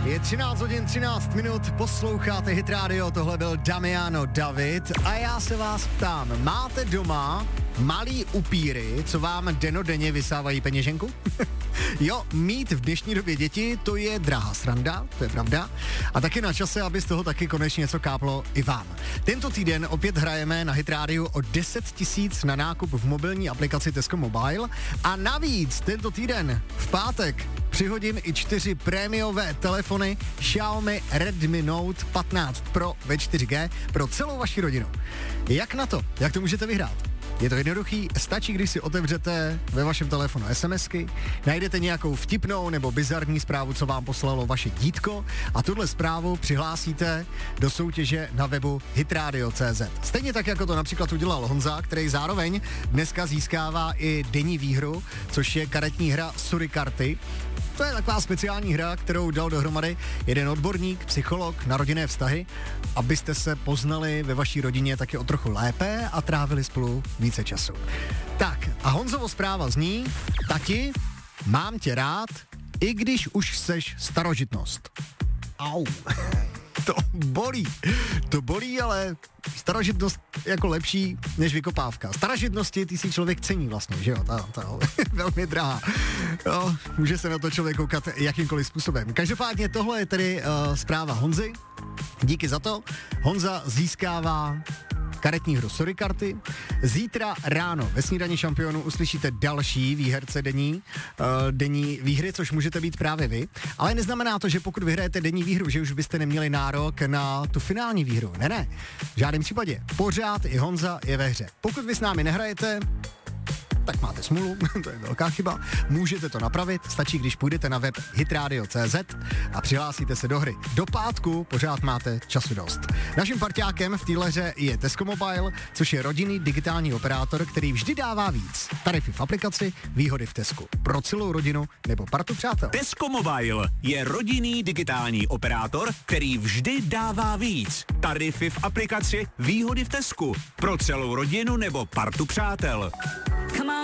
Je 13 hodin 13 minut, posloucháte Hit Radio, tohle byl Damiano David a já se vás ptám, máte doma malý upíry, co vám denodenně vysávají peněženku? Jo, mít v dnešní době děti, to je drahá sranda, to je pravda. A taky na čase, aby z toho taky konečně něco káplo i vám. Tento týden opět hrajeme na Hit Radio o 10 000 na nákup v mobilní aplikaci Tesco Mobile a navíc tento týden v pátek přihodím i 4 prémiové telefony Xiaomi Redmi Note 15 Pro ve 4G pro celou vaši rodinu. Jak na to? Jak to můžete vyhrát? Je to jednoduchý, stačí, když si otevřete ve vašem telefonu SMSky, najdete nějakou vtipnou nebo bizarní zprávu, co vám poslalo vaše dítko a tuhle zprávu přihlásíte do soutěže na webu hitradio.cz. Stejně tak, jako to například udělal Honza, který zároveň dneska získává i denní výhru, což je karetní hra Surikarty. To je taková speciální hra, kterou dal dohromady jeden odborník, psycholog na rodinné vztahy, abyste se poznali ve vaší rodině taky o trochu lépe a trávili spolu více času. Tak a Honzovo zpráva zní: Tati, mám tě rád, i když už seš starožitnost. Au. To bolí, ale starožitnost jako lepší než vykopávka. Starožitnosti ty si člověk cení vlastně, že jo, to je velmi drahá. No, může se na to člověk koukat jakýmkoliv způsobem. Každopádně tohle je tedy zpráva Honzy. Díky za to. Honza získává karetní hru Surikarty. Zítra ráno ve Snídani šampionů uslyšíte další výherce denní výhry, což můžete být právě vy. Ale neznamená to, že pokud vyhrajete denní výhru, že už byste neměli nárok na tu finální výhru. Ne. V žádném případě. Pořád i Honza je ve hře. Pokud vy s námi nehrajete, tak máte smůlu, to je velká chyba. Můžete to napravit, stačí, když půjdete na web hitradio.cz a přihlásíte se do hry. Do pátku pořád máte času dost. Naším parťákem v téhle hře je Tesco Mobile, což je rodinný digitální operátor, který vždy dává víc. Tarify v aplikaci, výhody v Tesku. Pro celou rodinu nebo partu přátel. Tesco Mobile je rodinný digitální operátor, který vždy dává víc. Tarify v aplikaci, výhody v Tesku. Pro celou rodinu nebo partu přátel.